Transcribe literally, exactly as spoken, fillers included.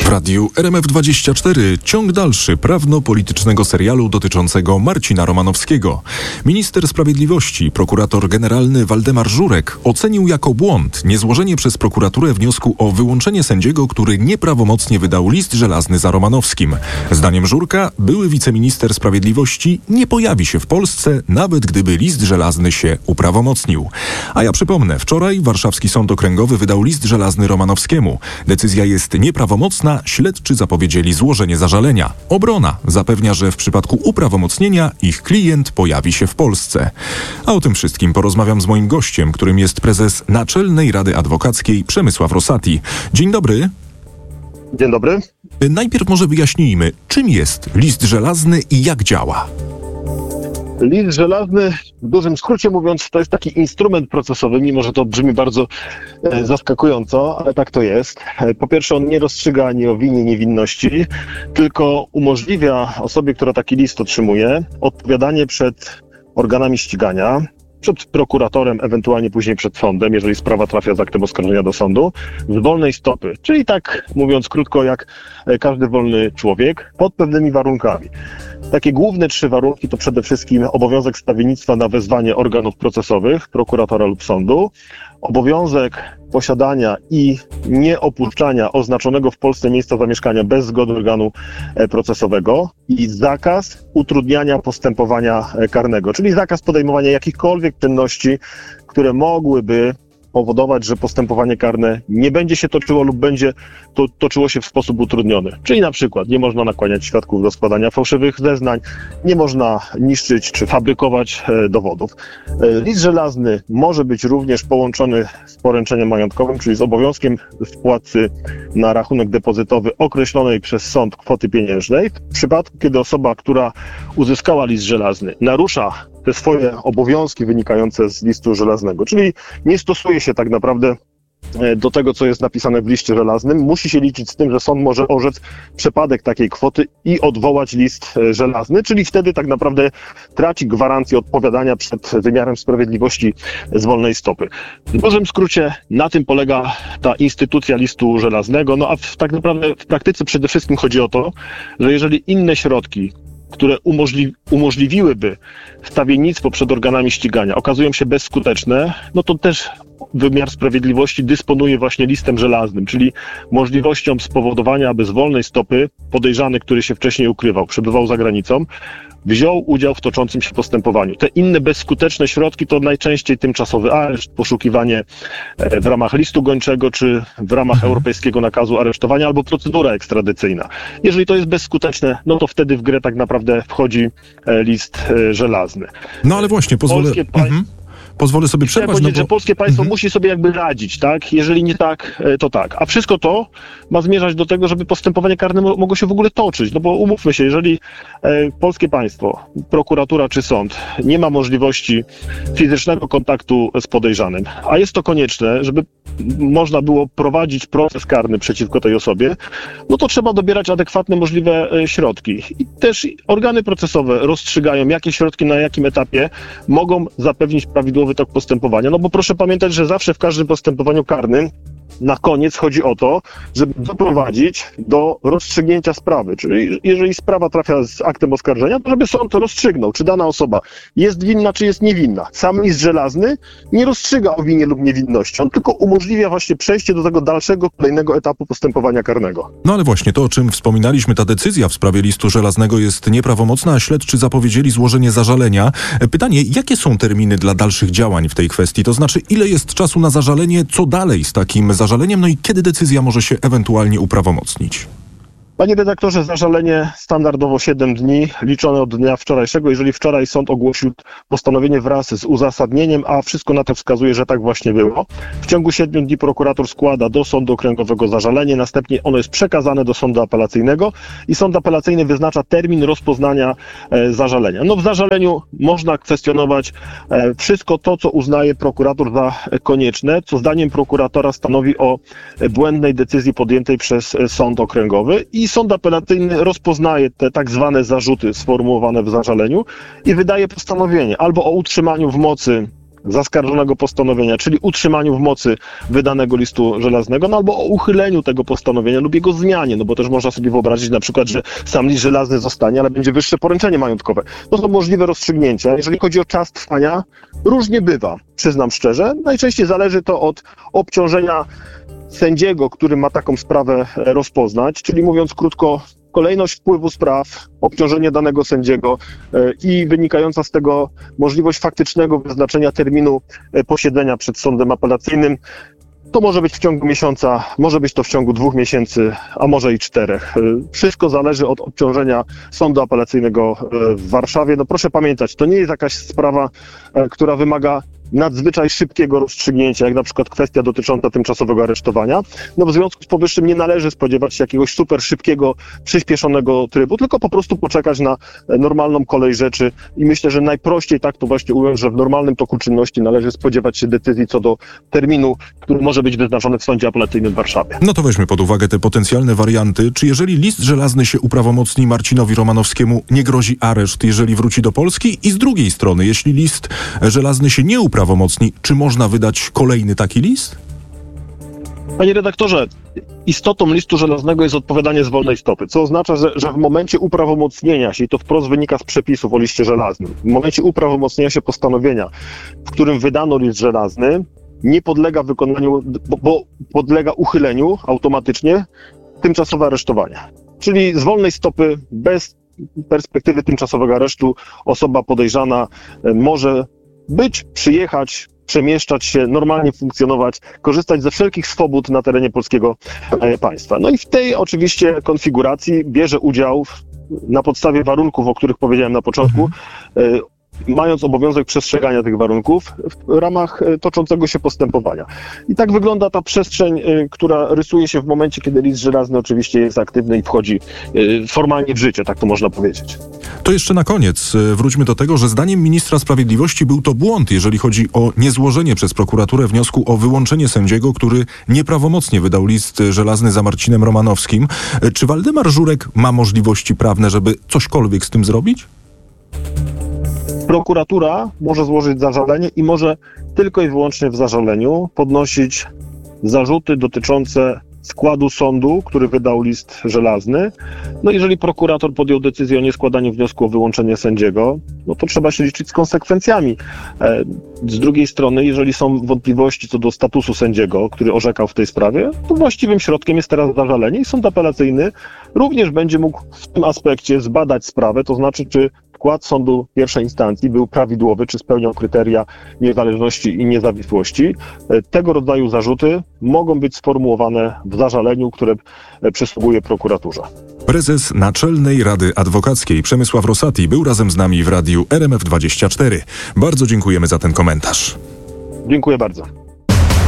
radiu R M F dwadzieścia cztery ciąg dalszy prawno-politycznego serialu dotyczącego Marcina Romanowskiego. Minister Sprawiedliwości, prokurator generalny Waldemar Żurek ocenił jako błąd niezłożenie przez prokuraturę wniosku o wyłączenie sędziego, który nieprawomocnie wydał list żelazny za Romanowskim. Zdaniem Żurka były wiceminister Sprawiedliwości nie pojawi się w Polsce, nawet gdyby list żelazny się uprawomocnił. A ja przypomnę, wczoraj Warszawski Sąd Okręgowy wydał list żelazny Romanowskiemu. Decyzja jest nieprawomocna, śledczy zapowiedzieli złożenie zażalenia. Obrona zapewnia, że w przypadku uprawomocnienia ich klient pojawi się w Polsce. A o tym wszystkim porozmawiam z moim gościem, którym jest prezes Naczelnej Rady Adwokackiej Przemysław Rosati. Dzień dobry. Dzień dobry. Najpierw może wyjaśnijmy, czym jest list żelazny i jak działa. List żelazny, w dużym skrócie mówiąc, to jest taki instrument procesowy, mimo że to brzmi bardzo e, zaskakująco, ale tak to jest. E, po pierwsze, on nie rozstrzyga ani o winie, niewinności, tylko umożliwia osobie, która taki list otrzymuje, odpowiadanie przed organami ścigania, przed prokuratorem, ewentualnie później przed sądem, jeżeli sprawa trafia z aktem oskarżenia do sądu, z wolnej stopy. Czyli tak, mówiąc krótko, jak każdy wolny człowiek, pod pewnymi warunkami. Takie główne trzy warunki to przede wszystkim obowiązek stawiennictwa na wezwanie organów procesowych, prokuratora lub sądu, obowiązek posiadania i nieopuszczania oznaczonego w Polsce miejsca zamieszkania bez zgody organu procesowego i zakaz utrudniania postępowania karnego, czyli zakaz podejmowania jakichkolwiek czynności, które mogłyby powodować, że postępowanie karne nie będzie się toczyło lub będzie to, toczyło się w sposób utrudniony. Czyli na przykład nie można nakłaniać świadków do składania fałszywych zeznań, nie można niszczyć czy fabrykować e, dowodów. E, list żelazny może być również połączony z poręczeniem majątkowym, czyli z obowiązkiem wpłaty na rachunek depozytowy określonej przez sąd kwoty pieniężnej. W przypadku, kiedy osoba, która uzyskała list żelazny, narusza te swoje obowiązki wynikające z listu żelaznego, czyli nie stosuje się tak naprawdę do tego, co jest napisane w liście żelaznym, musi się liczyć z tym, że sąd może orzec przepadek takiej kwoty i odwołać list żelazny, czyli wtedy tak naprawdę traci gwarancję odpowiadania przed wymiarem sprawiedliwości z wolnej stopy. W dużym skrócie na tym polega ta instytucja listu żelaznego, no a w, tak naprawdę w praktyce przede wszystkim chodzi o to, że jeżeli inne środki, które umożli- umożliwiłyby stawiennictwo przed organami ścigania, okazują się bezskuteczne, no to też wymiar sprawiedliwości dysponuje właśnie listem żelaznym, czyli możliwością spowodowania, aby z wolnej stopy podejrzany, który się wcześniej ukrywał, przebywał za granicą, wziął udział w toczącym się postępowaniu. Te inne bezskuteczne środki to najczęściej tymczasowy areszt, poszukiwanie w ramach listu gończego, czy w ramach europejskiego nakazu aresztowania, albo procedura ekstradycyjna. Jeżeli to jest bezskuteczne, no to wtedy w grę tak naprawdę wchodzi list żelazny. No ale właśnie, pozwolę... Polskie państwo... mhm. Pozwolę sobie Chciałem przerwać, powiedzieć, no bo... że polskie państwo Mhm. musi sobie jakby radzić, tak? Jeżeli nie tak, to tak. A wszystko to ma zmierzać do tego, żeby postępowanie karne mo- mogło się w ogóle toczyć. No bo umówmy się, jeżeli e, polskie państwo, prokuratura czy sąd nie ma możliwości fizycznego kontaktu z podejrzanym, a jest to konieczne, żeby można było prowadzić proces karny przeciwko tej osobie, no to trzeba dobierać adekwatne możliwe e, środki. I też organy procesowe rozstrzygają, jakie środki na jakim etapie mogą zapewnić prawidłowy tok postępowania. No bo proszę pamiętać, że zawsze w każdym postępowaniu karnym na koniec chodzi o to, żeby doprowadzić do rozstrzygnięcia sprawy. Czyli jeżeli sprawa trafia z aktem oskarżenia, to żeby sąd rozstrzygnął, czy dana osoba jest winna, czy jest niewinna. Sam list żelazny nie rozstrzyga o winie lub niewinności. On tylko umożliwia właśnie przejście do tego dalszego, kolejnego etapu postępowania karnego. No ale właśnie to, o czym wspominaliśmy, ta decyzja w sprawie listu żelaznego jest nieprawomocna, a śledczy zapowiedzieli złożenie zażalenia. Pytanie, jakie są terminy dla dalszych działań w tej kwestii? To znaczy, ile jest czasu na zażalenie, co dalej z takim zażaleniem, no i kiedy decyzja może się ewentualnie uprawomocnić? Panie redaktorze, zażalenie standardowo siedem dni, liczone od dnia wczorajszego. Jeżeli wczoraj sąd ogłosił postanowienie wraz z uzasadnieniem, a wszystko na to wskazuje, że tak właśnie było, w ciągu siedmiu dni prokurator składa do sądu okręgowego zażalenie, następnie ono jest przekazane do sądu apelacyjnego i sąd apelacyjny wyznacza termin rozpoznania e, zażalenia. No w zażaleniu można kwestionować e, wszystko to, co uznaje prokurator za konieczne, co zdaniem prokuratora stanowi o błędnej decyzji podjętej przez sąd okręgowy i sąd apelacyjny rozpoznaje te tak zwane zarzuty sformułowane w zażaleniu i wydaje postanowienie albo o utrzymaniu w mocy zaskarżonego postanowienia, czyli utrzymaniu w mocy wydanego listu żelaznego, no albo o uchyleniu tego postanowienia lub jego zmianie, no bo też można sobie wyobrazić na przykład, że sam list żelazny zostanie, ale będzie wyższe poręczenie majątkowe. To są możliwe rozstrzygnięcia. Jeżeli chodzi o czas trwania, różnie bywa, przyznam szczerze. Najczęściej zależy to od obciążenia sędziego, który ma taką sprawę rozpoznać, czyli mówiąc krótko, kolejność wpływu spraw, obciążenie danego sędziego i wynikająca z tego możliwość faktycznego wyznaczenia terminu posiedzenia przed sądem apelacyjnym. To może być w ciągu miesiąca, może być to w ciągu dwóch miesięcy, a może i czterech. Wszystko zależy od obciążenia sądu apelacyjnego w Warszawie. No proszę pamiętać, to nie jest jakaś sprawa, która wymaga nadzwyczaj szybkiego rozstrzygnięcia, jak na przykład kwestia dotycząca tymczasowego aresztowania. No w związku z powyższym nie należy spodziewać się jakiegoś super szybkiego, przyspieszonego trybu, tylko po prostu poczekać na normalną kolej rzeczy i myślę, że najprościej tak to właśnie ująć, że w normalnym toku czynności należy spodziewać się decyzji co do terminu, który może być wyznaczony w sądzie apelacyjnym w Warszawie. No to weźmy pod uwagę te potencjalne warianty. Czy jeżeli list żelazny się uprawomocni Marcinowi Romanowskiemu, nie grozi areszt, jeżeli wróci do Polski? I z drugiej strony, jeśli list żelazny się nie uprawomocni, czy można wydać kolejny taki list? Panie redaktorze, istotą listu żelaznego jest odpowiadanie z wolnej stopy, co oznacza, że, że w momencie uprawomocnienia się, i to wprost wynika z przepisów o liście żelaznym, w momencie uprawomocnienia się postanowienia, w którym wydano list żelazny, nie podlega wykonaniu, bo, bo podlega uchyleniu automatycznie tymczasowe aresztowanie. Czyli z wolnej stopy, bez perspektywy tymczasowego aresztu, osoba podejrzana może być, przyjechać, przemieszczać się, normalnie funkcjonować, korzystać ze wszelkich swobód na terenie polskiego państwa. No i w tej oczywiście konfiguracji bierze udział na podstawie warunków, o których powiedziałem na początku, mhm. mając obowiązek przestrzegania tych warunków w ramach toczącego się postępowania. I tak wygląda ta przestrzeń, która rysuje się w momencie, kiedy list żelazny oczywiście jest aktywny i wchodzi formalnie w życie, tak to można powiedzieć. To jeszcze na koniec wróćmy do tego, że zdaniem ministra sprawiedliwości był to błąd, jeżeli chodzi o niezłożenie przez prokuraturę wniosku o wyłączenie sędziego, który nieprawomocnie wydał list żelazny za Marcinem Romanowskim. Czy Waldemar Żurek ma możliwości prawne, żeby cośkolwiek z tym zrobić? Prokuratura może złożyć zażalenie i może tylko i wyłącznie w zażaleniu podnosić zarzuty dotyczące składu sądu, który wydał list żelazny. No jeżeli prokurator podjął decyzję o nieskładaniu wniosku o wyłączenie sędziego, no to trzeba się liczyć z konsekwencjami. Z drugiej strony, jeżeli są wątpliwości co do statusu sędziego, który orzekał w tej sprawie, to właściwym środkiem jest teraz zażalenie i sąd apelacyjny również będzie mógł w tym aspekcie zbadać sprawę, to znaczy czy wkład sądu pierwszej instancji był prawidłowy, czy spełniał kryteria niezależności i niezawisłości. Tego rodzaju zarzuty mogą być sformułowane w zażaleniu, które przysługuje prokuraturze. Prezes Naczelnej Rady Adwokackiej Przemysław Rosati był razem z nami w radiu R M F dwadzieścia cztery. Bardzo dziękujemy za ten komentarz. Dziękuję bardzo.